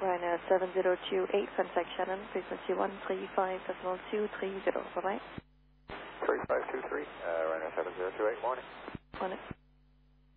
Ryanair 7028, contact Shannon, frequency 135.230, bye-bye. 3523, Ryanair 7028, morning. Morning.